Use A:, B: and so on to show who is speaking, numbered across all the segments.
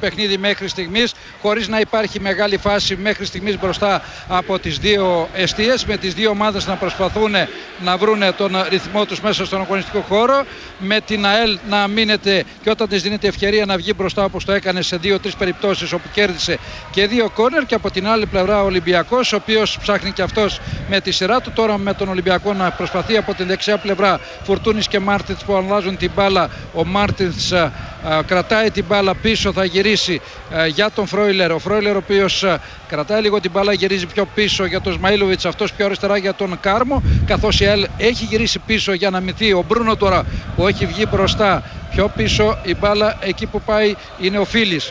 A: παιχνίδι μέχρι στιγμής, χωρίς να υπάρχει μεγάλη φάση μέχρι στιγμής μπροστά από τις δύο εστίες, με τις δύο ομάδες να προσπαθούν να βρουν τον ρυθμό τους μέσα στον αγωνιστικό χώρο, με την ΑΕΛ να μείνεται και όταν της δίνεται ευκαιρία να βγει μπροστά, όπως το έκανε σε 2-3 περιπτώσεις όπου κέρδισε και 2 κόρνερ, και από την άλλη πλευρά ο Ολυμπιακός, ο οποίος ψάχνει και αυτός με τη σειρά του τώρα με τον Ολυμπιακό να προσπαθεί από την δεξιά πλευρά. Φουρτούνης και Μάρτινς που αλλάζουν την μπάλα. Ο Μάρτινς κρατάει την μπάλα πίσω, θα γυρίσει για τον Φρόιλερ. Ο Φρόιλερ ο οποίος κρατάει λίγο την μπάλα, γυρίζει πιο πίσω για τον Σμαΐλοβιτς, αυτός πιο αριστερά για τον Κάρμο, καθώς η ΑΕΛ έχει γυρίσει πίσω για να μυθεί. Ο Μπρούνο τώρα που έχει βγει μπροστά, πιο πίσω η μπάλα εκεί που πάει είναι ο Φίλης.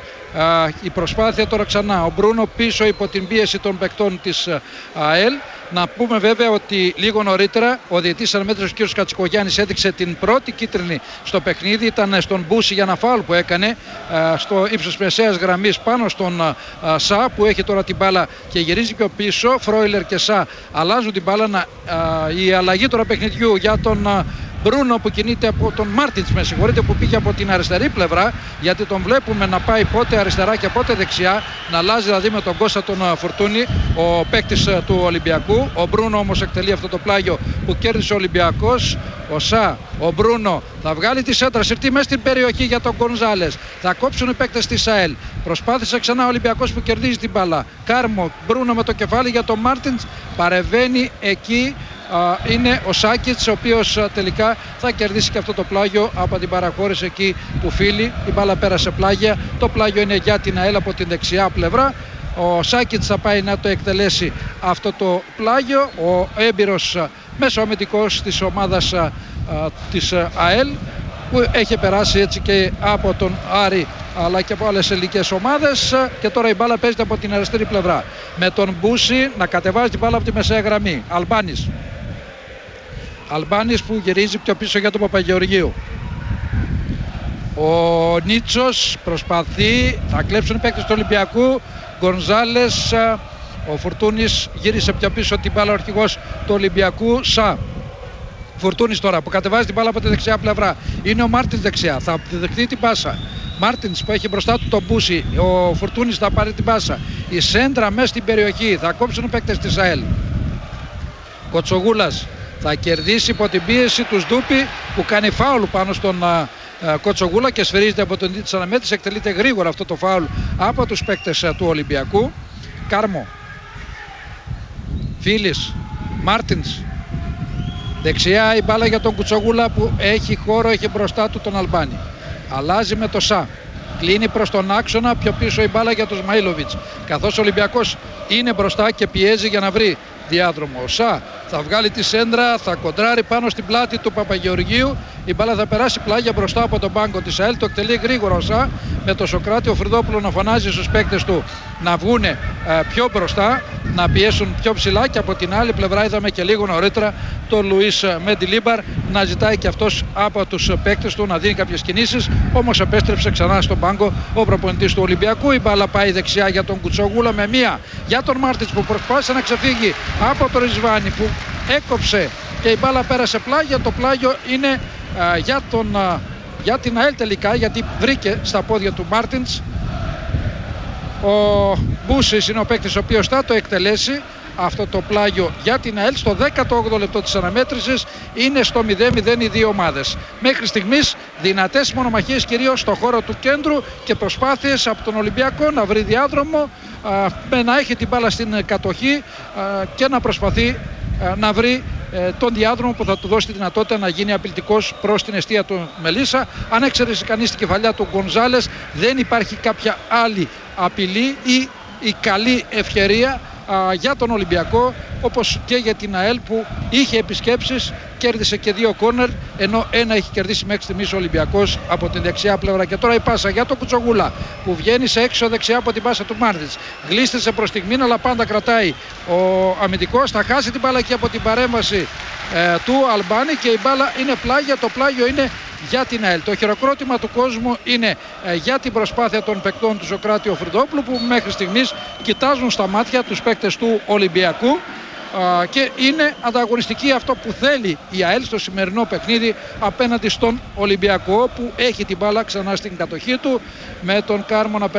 A: Η προσπάθεια τώρα ξανά, ο Μπρούνο πίσω υπό την πίεση των παικτών της ΑΕΛ. Να πούμε βέβαια ότι λίγο νωρίτερα ο διαιτητής αναμέτρησης ο κ. Κατσικογιάννης έδειξε την πρώτη κίτρινη στο παιχνίδι. Ήταν στον Μπούση για ένα φάουλ που έκανε στο ύψος μεσαίας γραμμής πάνω στον Σα, που έχει τώρα την μπάλα και γυρίζει πιο πίσω. Φρόιλερ και Σα αλλάζουν την μπάλα. Η αλλαγή τώρα παιχνιδιού για τον Μπρούνο που κινείται από τον Μάρτινς, με συγχωρείτε, που πήγε από την αριστερή πλευρά, γιατί τον βλέπουμε να πάει πότε αριστερά και πότε δεξιά, να αλλάζει δηλαδή με τον Κώστα τον Φουρτούνη, ο παίκτης του Ολυμπιακού. Ο Μπρούνο όμως εκτελεί αυτό το πλάγιο που κέρδισε ο Ολυμπιακός. Ο Σα, ο Μπρούνο θα βγάλει τη σέντρα, συρτή μέσα στην περιοχή για τον Γκονζάλες. Θα κόψουν οι παίκτες της ΑΕΛ. Προσπάθησε ξανά ο Ολυμπιακός που κερδίζει την μπάλα. Κάρμο, Μπρούνο με το κεφάλι για τον Μάρτινς, παρεβαίνει εκεί. Είναι ο Σάκιτς, ο οποίος τελικά θα κερδίσει και αυτό το πλάγιο από την παραχώρηση εκεί που Φίλη. Η μπάλα πέρασε πλάγια. Το πλάγιο είναι για την ΑΕΛ από την δεξιά πλευρά. Ο Σάκιτς θα πάει να το εκτελέσει αυτό το πλάγιο. Ο έμπειρος μεσοαμυντικός της ομάδας της ΑΕΛ, που έχει περάσει έτσι και από τον Άρη αλλά και από άλλες ελληνικές ομάδες, και τώρα η μπάλα παίζεται από την αριστερή πλευρά με τον Μπούση να κατεβάζει την μπάλα από τη μεσαία γραμμή. Αλμπάνης που γυρίζει πιο πίσω για τον Παπαγεωργίου. Ο Νίτσος προσπαθεί, θα κλέψουν οι παίκτες του Ολυμπιακού. Γκονζάλες, ο Φουρτούνης γύρισε πιο πίσω την μπάλα, ο αρχηγός του Ολυμπιακού. Σα, Φουρτούνης τώρα που κατεβάζει την μπάλα από τη δεξιά πλευρά. Είναι ο Μάρτινς δεξιά, θα δεχτεί την πάσα. Μάρτινς που έχει μπροστά του τον Μπούση. Ο Φουρτούνης θα πάρει την πάσα. Η σέντρα μέσα στην περιοχή, θα κόψουν οι παίκτες της ΑΕΛ. Κοτσογούλας θα κερδίσει υπό την πίεση του Σντούπι που κάνει φάουλ πάνω στον Κοτσογούλα και σφυρίζεται από τον δίτη της αναμέτρησης. Εκτελείται γρήγορα αυτό το φάουλ από τους παίκτες του Ολυμπιακού. Κάρμο, Φίλης, Μάρτινς. Δεξιά η μπάλα για τον Κουτσογούλα που έχει χώρο, έχει μπροστά του τον Αλμπάνη. Αλλάζει με το Σα. Κλείνει προς τον άξονα, πιο πίσω η μπάλα για τον Σμαΐλοβιτς. Καθώς ο Ολυμπιακός είναι μπροστά και πιέζει για να βρει διάδρομο. Ο Σα θα βγάλει τη σέντρα, θα κοντράρει πάνω στην πλάτη του Παπαγεωργίου. Η μπάλα θα περάσει πλάγια μπροστά από τον πάγκο της ΑΕΛ. Το εκτελεί γρήγορα ο Σα, με το Σοκράτη ο Φρυδόπουλο να φωνάζει στους παίκτες του να βγουν πιο μπροστά, να πιέσουν πιο ψηλά, και από την άλλη πλευρά είδαμε και λίγο νωρίτερα τον Λουίς Μεντιλίμπαρ να ζητάει και αυτός από τους παίκτες του να δίνει κάποιες κινήσεις, όμως επέστρεψε ξανά στον πάγκο ο προπονητής του Ολυμπιακού. Η μπάλα πάει δεξιά για τον Κουτσογούλα με μία για τον Μάρτινς που προσπάθησε να ξεφύγει από τον Ριζβάνη που έκοψε και η μπάλα πέρασε πλάγια. Το πλάγιο είναι για την ΑΕΛ τελικά, γιατί βρήκε στα πόδια του Μάρτινς. Ο Μπούσης είναι ο παίκτης ο οποίος θα το εκτελέσει αυτό το πλάγιο για την ΑΕΛ. Στο 18ο λεπτό της αναμέτρησης είναι στο 0-0 οι δύο ομάδες. Μέχρι στιγμής δυνατές μονομαχίες κυρίως στο χώρο του κέντρου και προσπάθειες από τον Ολυμπιακό να βρει διάδρομο, να έχει την μπάλα στην κατοχή και να προσπαθεί να βρει τον διάδρομο που θα του δώσει τη δυνατότητα να γίνει απειλητικός προς την εστία του Μελίσσα. Αν έξερε κανείς την κεφαλιά του Γκονζάλες, δεν υπάρχει κάποια άλλη απειλή ή η καλή ευκαιρία για τον Ολυμπιακό, όπως και για την ΑΕΛ που είχε επισκέψεις, κέρδισε και 2 κόρνερ, ενώ ένα έχει κερδίσει μέχρι στιγμής ο Ολυμπιακός από την δεξιά πλευρά. Και τώρα η πάσα για τον Κουτσογούλα που βγαίνει σε έξω δεξιά από την πάσα του Μάρτινς. Γλίστησε προς τη μήνα, αλλά πάντα κρατάει ο αμυντικός. Θα χάσει την μπάλα και από την παρέμβαση του Αλμπάνη και η μπάλα είναι πλάγια. Το πλάγιο είναι για την ΑΕΛ. Το χειροκρότημα του κόσμου είναι για την προσπάθεια των παικτών του Σοκράτη Φρυδόπουλου που μέχρι στιγμής κοιτάζουν στα μάτια τους παίκτες του Ολυμπιακού και είναι ανταγωνιστική αυτό που θέλει η ΑΕΛ στο σημερινό παιχνίδι απέναντι στον Ολυμπιακό που έχει την μπάλα ξανά στην κατοχή του με τον Κάρμο να